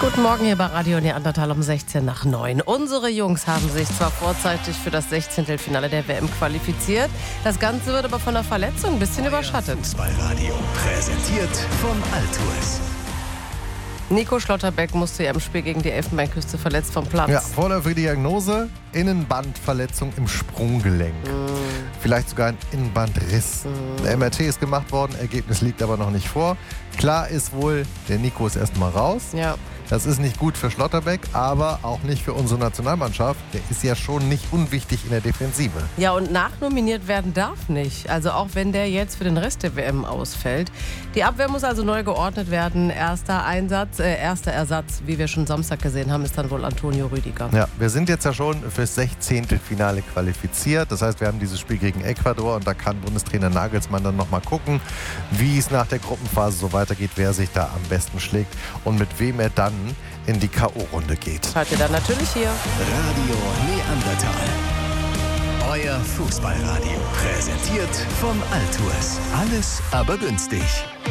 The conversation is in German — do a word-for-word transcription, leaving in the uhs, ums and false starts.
Guten Morgen hier bei Radio Neandertal um sechzehn nach neun. Unsere Jungs haben sich zwar vorzeitig für das Sechzehntelfinale der W M qualifiziert, das Ganze wird aber von einer Verletzung ein bisschen überschattet. Fußballradio präsentiert von Altues. Nico Schlotterbeck musste ja im Spiel gegen die Elfenbeinküste verletzt vom Platz. Ja, vorläufige Diagnose, Innenbandverletzung im Sprunggelenk. Mm. Vielleicht sogar ein Innenbandriss. Mm. Der M R T ist gemacht worden, Ergebnis liegt aber noch nicht vor. Klar ist wohl, der Nico ist erstmal raus. Ja. Das ist nicht gut für Schlotterbeck, aber auch nicht für unsere Nationalmannschaft. Der ist ja schon nicht unwichtig in der Defensive. Ja, und nachnominiert werden darf nicht. Also auch wenn der jetzt für den Rest der W M ausfällt. Die Abwehr muss also neu geordnet werden. Erster Einsatz, äh, erster Ersatz, wie wir schon Samstag gesehen haben, ist dann wohl Antonio Rüdiger. Ja, wir sind jetzt ja schon fürs Sechzehntelfinale qualifiziert. Das heißt, wir haben dieses Spiel gegen Ecuador und da kann Bundestrainer Nagelsmann dann nochmal gucken, wie es nach der Gruppenphase so weitergeht, wer sich da am besten schlägt und mit wem er dann in die K O-Runde geht. Hört ihr dann natürlich hier. Radio Neandertal. Euer Fußballradio. Präsentiert von Altues. Alles aber günstig.